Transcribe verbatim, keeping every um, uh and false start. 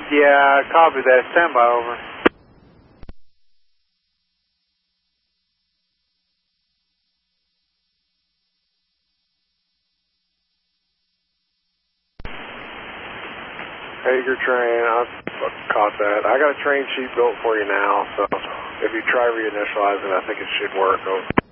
Yeah, copy that. Stand by, over. Hager train, I caught that. I got a train sheet built for you now, so if you try reinitializing, I think it should work. Over.